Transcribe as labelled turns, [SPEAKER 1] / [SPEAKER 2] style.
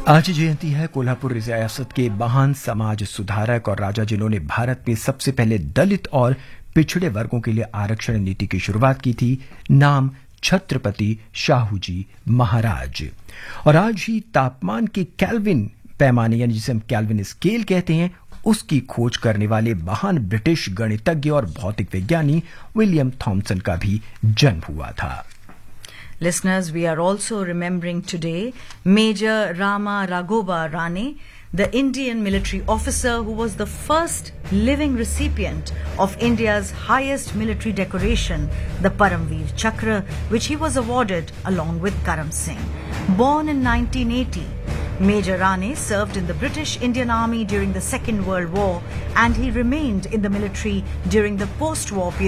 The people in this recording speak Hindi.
[SPEAKER 1] आज जयंती है कोल्हापुर रियासत के महान समाज सुधारक और राजा जिन्होंने भारत में सबसे पहले दलित और पिछड़े वर्गों के लिए आरक्षण नीति की शुरुआत की थी। नाम छत्रपति शाहूजी महाराज। और आज ही तापमान के केल्विन पैमाने यानी जिसे हम केल्विन स्केल कहते हैं उसकी खोज करने वाले महान ब्रिटिश गणितज्ञ और भौतिक विज्ञानी विलियम थॉमसन का भी जन्म हुआ था।
[SPEAKER 2] Listeners, we are also remembering today Major Rama Raghoba Rane, the Indian military officer who was the first living recipient of India's highest military decoration, the Paramveer Chakra, which he was awarded along with Karam Singh. Born in 1980, Major Rane served in the British Indian Army during the Second World War, and he remained in the military during the post-war period.